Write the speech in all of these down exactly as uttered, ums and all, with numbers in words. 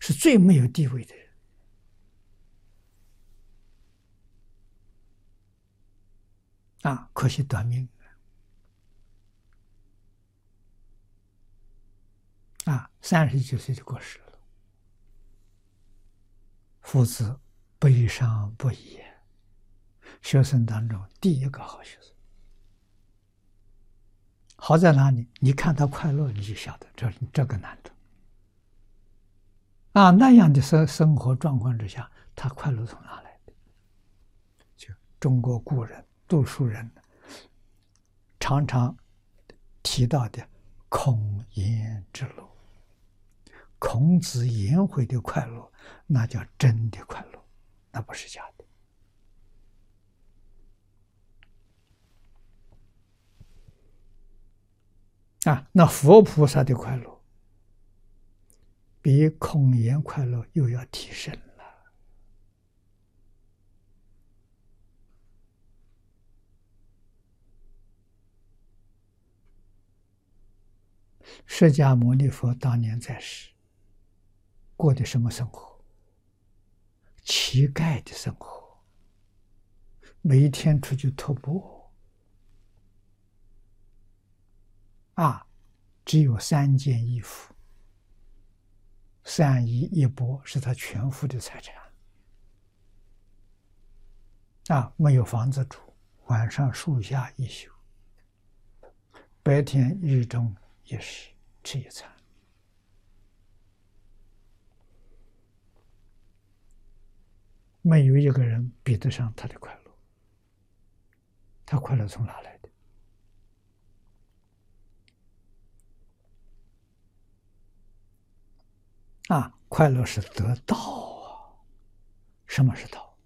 是最没有地位的人啊！可惜短命啊，三十九岁就过世了。父子悲伤不已，学生当中第一个好学生。好在哪里？你看他快乐，你就晓得这这个难得啊！那样的生生活状况之下，他快乐从哪来的？就中国古人读书人常常提到的孔颜之乐，孔子颜回的快乐，那叫真的快乐，那不是假的。啊，那佛菩萨的快乐比孔颜快乐又要提升了。释迦牟尼佛当年在世，过的什么生活？乞丐的生活，每一天出去徒步。啊，只有三件衣服，三衣一钵是他全副的财产。啊，没有房子住，晚上树下一宿，白天日中一食，吃一餐。没有一个人比得上他的快乐。他快乐从哪来的？啊，快乐是得道啊！什么是道？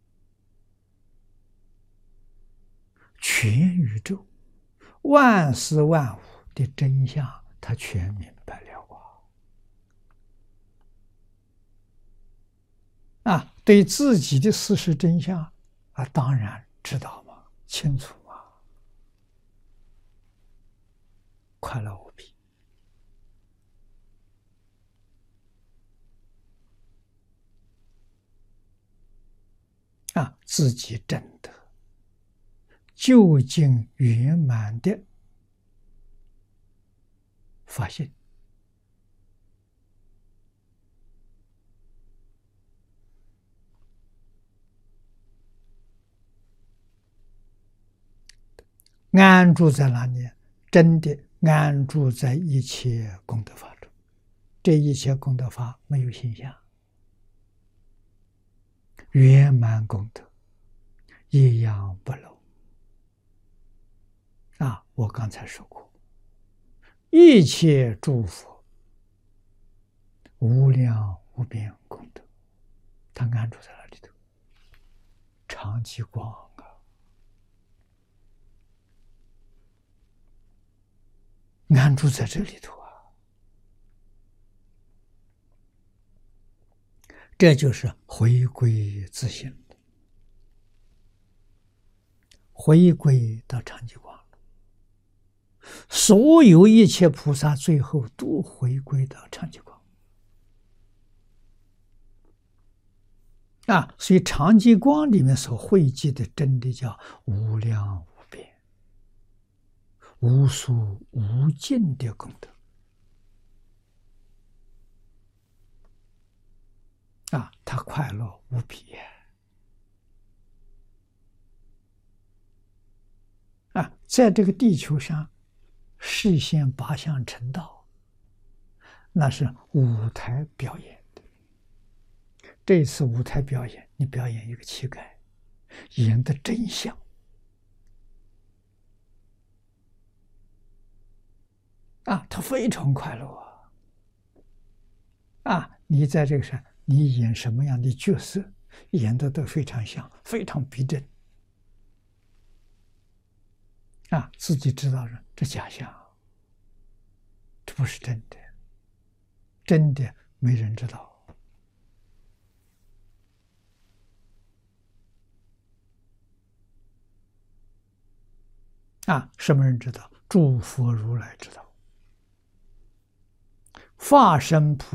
全宇宙、万事万物的真相，他全明白了啊！啊，对自己的事实真相啊，当然知道嘛，清楚嘛，快乐无比。啊，自己证得究竟圆满的发现。安住在哪里？真的安住在一切功德法中。这一切功德法没有形象，圆满功德，一样不漏。啊，我刚才说过，一切诸佛无量无边功德，他安住在那里头，常寂光啊，安住在这里头啊，这就是回归自性，回归到常寂光。所有一切菩萨最后都回归到常寂光啊！所以常寂光里面所汇集的，真的叫无量无边、无数无尽的功德啊！他快乐无比啊！在这个地球上示现八相成道，那是舞台表演的。这次舞台表演，你表演一个乞丐，演的真像啊，他非常快乐啊！啊，你在这个上，你演什么样的角色，演的都非常像，非常逼真啊！自己知道了，这假象，这不是真的，真的没人知道啊！什么人知道？诸佛如来知道，化身菩